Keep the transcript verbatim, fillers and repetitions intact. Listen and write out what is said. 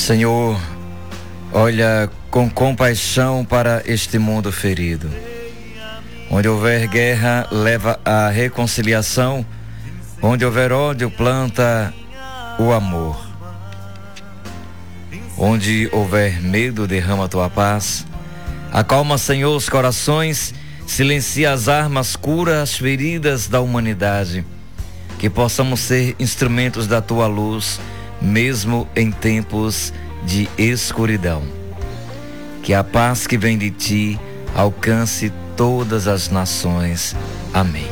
Senhor, olha com compaixão para este mundo ferido. Onde houver guerra, leva à reconciliação. Onde houver ódio, planta o amor. Onde houver medo, derrama a tua paz. Acalma, Senhor, os corações, silencia as armas, cura as feridas da humanidade. Que possamos ser instrumentos da tua luz, mesmo em tempos de escuridão. Que a paz que vem de ti alcance todas as nações. Amém.